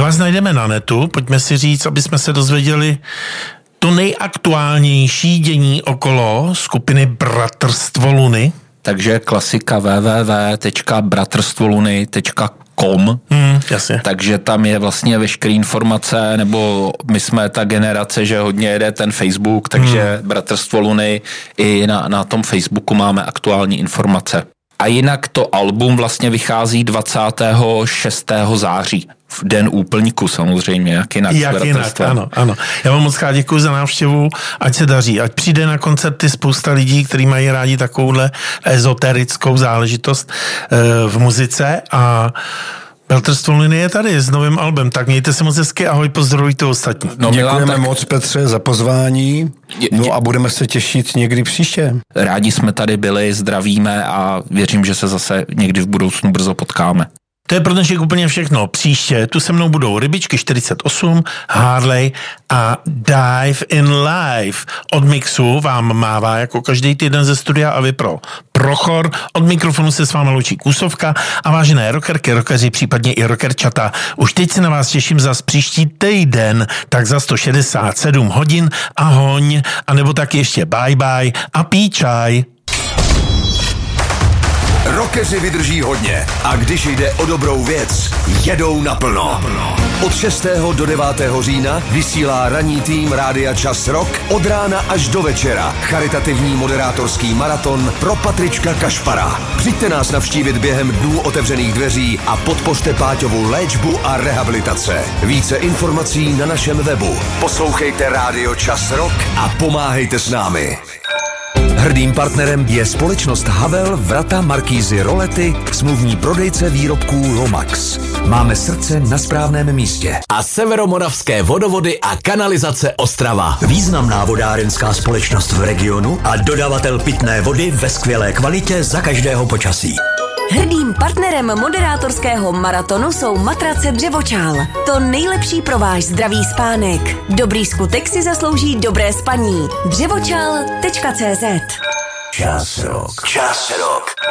vás najdeme na netu? Pojďme si říct, aby jsme se dozvěděli to nejaktuálnější dění okolo skupiny Bratrstvo Luny. Takže klasika www.bratrstvoluny.com. Jasně. Takže tam je vlastně veškerý informace, nebo my jsme ta generace, že hodně jede ten Facebook, takže Bratrstvo Luny i na tom Facebooku máme aktuální informace. A jinak to album vlastně vychází 26. září. V den úplňku samozřejmě, jak jinak. Ano. Já vám moc děkuji za návštěvu, ať se daří, ať přijde na koncerty spousta lidí, kteří mají rádi takovouhle ezoterickou záležitost v muzice a Bratrstvo Luny je tady s novým albem, tak mějte se moc hezky, ahoj, pozdravujte ostatní. Děkujeme moc, Petře, za pozvání, a budeme se těšit někdy příště. Rádi jsme tady byli, zdravíme a věřím, že se zase někdy v budoucnu brzo potkáme. To je pro dnešek úplně všechno. Příště tu se mnou budou Rybičky 48, Harley a Dive in Life. Od mixu vám mává jako každý týden ze studia a Vypro Prochor. Od mikrofonu se s vámi loučí Kusovka a vážené rockerky, rockeři, případně i rockerčata. Už teď se na vás těším zas příští týden, tak za 167 hodin ahoň, anebo tak ještě bye bye a pí čaj. Rockeři vydrží hodně a když jde o dobrou věc, jedou naplno. Od 6. do 9. října vysílá ranní tým Rádia Čas Rock od rána až do večera. Charitativní moderátorský maraton pro Patrička Kašpara. Přijďte nás navštívit během dnů otevřených dveří a podpořte Páťovu léčbu a rehabilitace. Více informací na našem webu. Poslouchejte Rádio Čas Rock a pomáhejte s námi. Hrdým partnerem je společnost Havel, Vrata, Markízy, Rolety, smluvní prodejce výrobků Lomax. Máme srdce na správném místě. A Severomoravské vodovody a kanalizace Ostrava. Významná vodárenská společnost v regionu a dodavatel pitné vody ve skvělé kvalitě za každého počasí. Hrdým partnerem moderátorského maratonu jsou matrace Dřevočál. To nejlepší pro váš zdravý spánek. Dobrý skutek si zaslouží dobré spaní. Dřevočál.cz Čas Rock. Čas Rock.